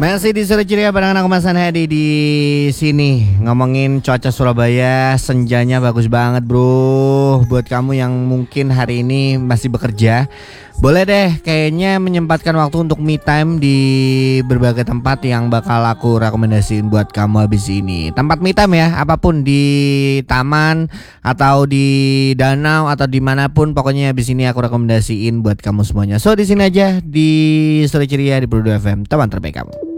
Masih di sore ceria bareng aku Mas Hadi di sini ngomongin cuaca Surabaya. Senjanya bagus banget bro. Buat kamu yang mungkin hari ini masih bekerja, boleh deh kayaknya menyempatkan waktu untuk me time di berbagai tempat yang bakal aku rekomendasiin buat kamu habis ini. Tempat me time ya, apapun di taman atau di danau atau dimanapun, pokoknya habis ini aku rekomendasiin buat kamu semuanya. So di sini aja di Sore Ceria di Produk FM, teman terbaik kamu.